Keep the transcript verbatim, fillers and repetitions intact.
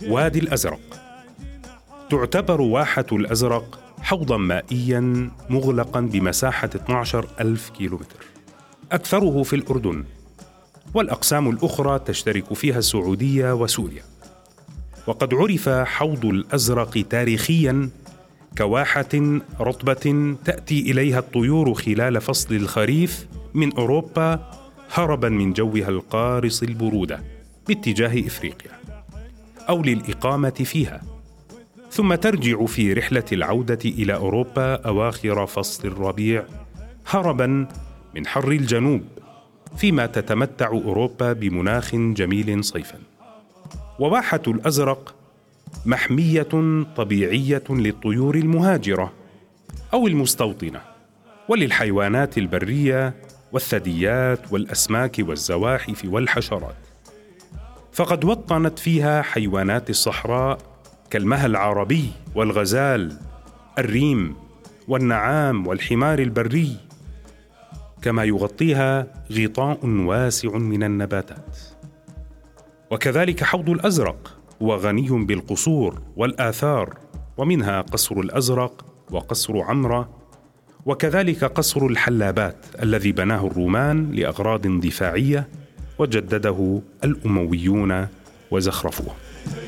وادي الأزرق. تعتبر واحة الأزرق حوضاً مائياً مغلقاً بمساحة اثني عشر ألف كيلومتر، أكثره في الأردن، والأقسام الأخرى تشترك فيها السعودية وسوريا. وقد عرف حوض الأزرق تاريخياً كواحة رطبة تأتي إليها الطيور خلال فصل الخريف من أوروبا هرباً من جوها القارص البرودة باتجاه إفريقيا، أو للإقامة فيها، ثم ترجع في رحلة العودة إلى أوروبا أواخر فصل الربيع هرباً من حر الجنوب، فيما تتمتع أوروبا بمناخ جميل صيفاً. وواحة الأزرق محمية طبيعية للطيور المهاجرة أو المستوطنة، وللحيوانات البرية والثدييات والأسماك والزواحف والحشرات، فقد وطنت فيها حيوانات الصحراء كالمهى العربي والغزال، الريم والنعام والحمار البري، كما يغطيها غطاء واسع من النباتات. وكذلك حوض الأزرق هو غني بالقصور والآثار، ومنها قصر الأزرق وقصر عمرة، وكذلك قصر الحلابات الذي بناه الرومان لأغراض دفاعية وجدده الأمويون وزخرفوه.